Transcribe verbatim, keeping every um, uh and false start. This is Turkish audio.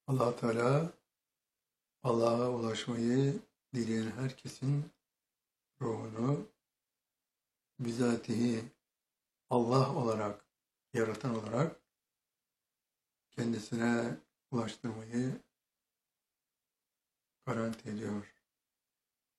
Allah Teala Allah'a ulaşmayı dileyen herkesin ruhunu bizatihi Allah olarak, yaratan olarak kendisine ulaştırmayı garanti ediyor.